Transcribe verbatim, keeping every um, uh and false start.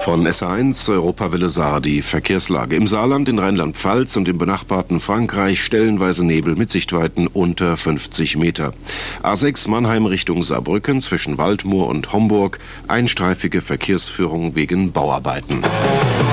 Von S A eins Europawelle Saar die Verkehrslage. Im Saarland, in Rheinland-Pfalz und im benachbarten Frankreich stellenweise Nebel mit Sichtweiten unter fünfzig Meter. A sechs Mannheim Richtung Saarbrücken zwischen Waldmoor und Homburg, einstreifige Verkehrsführung wegen Bauarbeiten.